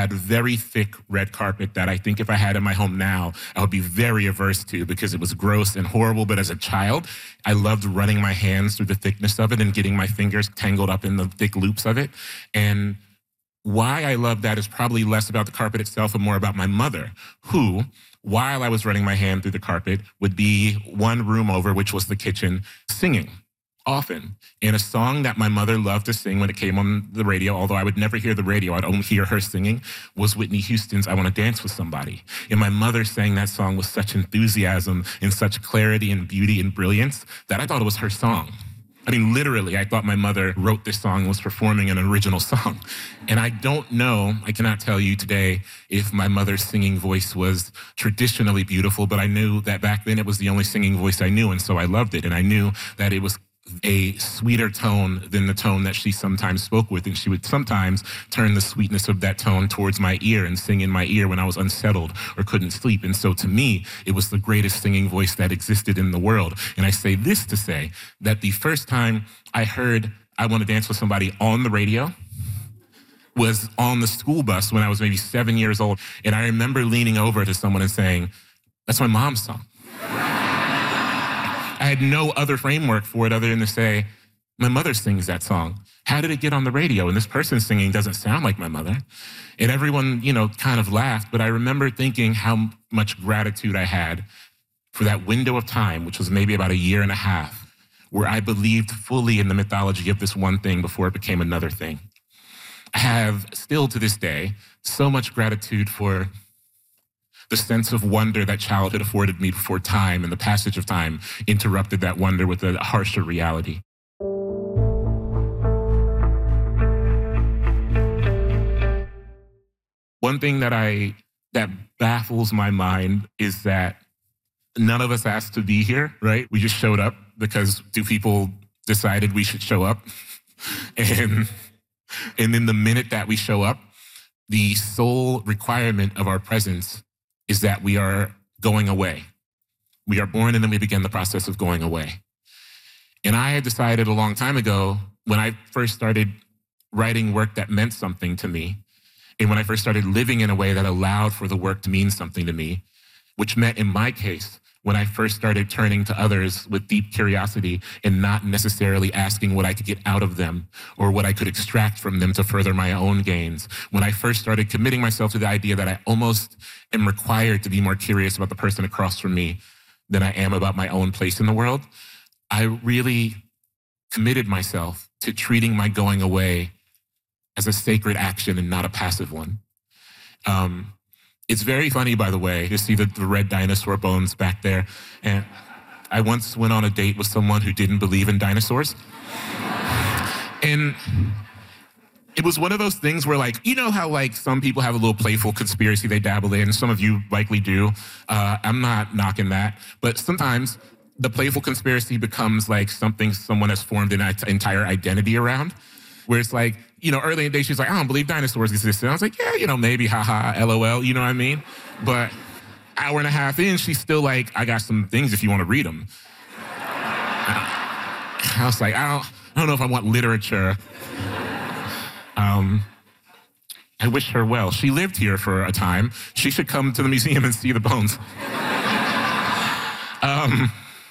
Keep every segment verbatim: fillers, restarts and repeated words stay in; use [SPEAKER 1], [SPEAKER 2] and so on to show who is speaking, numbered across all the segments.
[SPEAKER 1] had very thick red carpet that I think if I had in my home now, I would be very averse to because it was gross and horrible. But as a child, I loved running my hands through the thickness of it and getting my fingers tangled up in the thick loops of it. And why I love that is probably less about the carpet itself and more about my mother, who, while I was running my hand through the carpet, would be one room over, which was the kitchen, singing. Often. And a song that my mother loved to sing when it came on the radio, although I would never hear the radio, I'd only hear her singing, was Whitney Houston's I Want to Dance with Somebody. And my mother sang that song with such enthusiasm and such clarity and beauty and brilliance that I thought it was her song. I mean, literally, I thought my mother wrote this song and was performing an original song. And I don't know, I cannot tell you today if my mother's singing voice was traditionally beautiful, but I knew that back then it was the only singing voice I knew, and so I loved it. And I knew that it was a sweeter tone than the tone that she sometimes spoke with. And she would sometimes turn the sweetness of that tone towards my ear and sing in my ear when I was unsettled or couldn't sleep. And so to me, it was the greatest singing voice that existed in the world. And I say this to say that the first time I heard I Want to Dance with Somebody on the radio was on the school bus when I was maybe seven years old. And I remember leaning over to someone and saying, "That's my mom's song." I had no other framework for it other than to say, my mother sings that song. How did it get on the radio? And this person singing doesn't sound like my mother. And everyone, you know, kind of laughed, but I remember thinking how much gratitude I had for that window of time, which was maybe about a year and a half, where I believed fully in the mythology of this one thing before it became another thing. I have still to this day so much gratitude for the sense of wonder that childhood afforded me before time and the passage of time interrupted that wonder with a harsher reality. One thing that I that baffles my mind is that none of us asked to be here, right? We just showed up because two people decided we should show up. and and then the minute that we show up, the sole requirement of our presence is that we are going away. We are born and then we begin the process of going away. And I had decided a long time ago, when I first started writing work that meant something to me, and when I first started living in a way that allowed for the work to mean something to me, which meant in my case, when I first started turning to others with deep curiosity and not necessarily asking what I could get out of them or what I could extract from them to further my own gains. When I first started committing myself to the idea that I almost am required to be more curious about the person across from me than I am about my own place in the world, I really committed myself to treating my going away as a sacred action and not a passive one. Um, It's very funny, by the way, to see the, the red dinosaur bones back there. And I once went on a date with someone who didn't believe in dinosaurs. And it was one of those things where, like, you know how, like, some people have a little playful conspiracy they dabble in. Some of you likely do. Uh, I'm not knocking that. But sometimes the playful conspiracy becomes, like, something someone has formed an entire identity around, where it's like, you know, early in the day, she's like, I don't believe dinosaurs exist. And I was like, yeah, you know, maybe, haha, LOL, you know what I mean? But hour and a half in, she's still like, I got some things if you want to read them. I was like, I don't, I don't know if I want literature. Um, I wish her well. She lived here for a time. She should come to the museum and see the bones. um,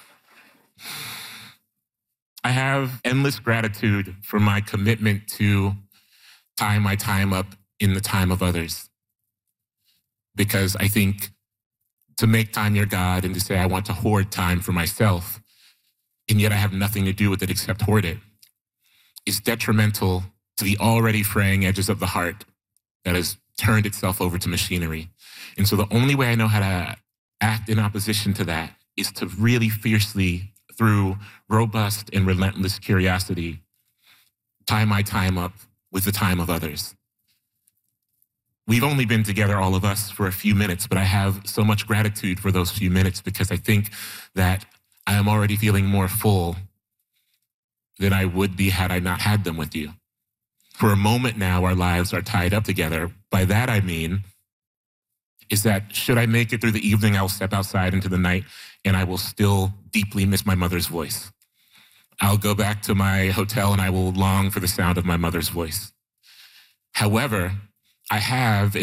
[SPEAKER 1] I have endless gratitude for my commitment to tie my time up in the time of others. Because I think to make time your God and to say I want to hoard time for myself, and yet I have nothing to do with it except hoard it, is detrimental to the already fraying edges of the heart that has turned itself over to machinery. And so the only way I know how to act in opposition to that is to really fiercely, through robust and relentless curiosity, tie my time up with the time of others. We've only been together, all of us, for a few minutes, but I have so much gratitude for those few minutes because I think that I am already feeling more full than I would be had I not had them with you. For a moment now, our lives are tied up together. By that I mean, is that should I make it through the evening, I'll step outside into the night and I will still deeply miss my mother's voice. I'll go back to my hotel and I will long for the sound of my mother's voice. However, I have